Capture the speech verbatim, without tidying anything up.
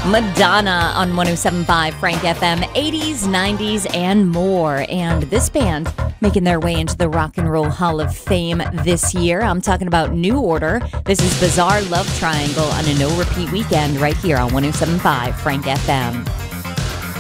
Madonna on one oh seven point five Frank F M, eighties, nineties, and more. And this band making their way into the Rock and Roll Hall of Fame this year. I'm talking about New Order. This is Bizarre Love Triangle on a no-repeat weekend right here on one oh seven point five Frank F M.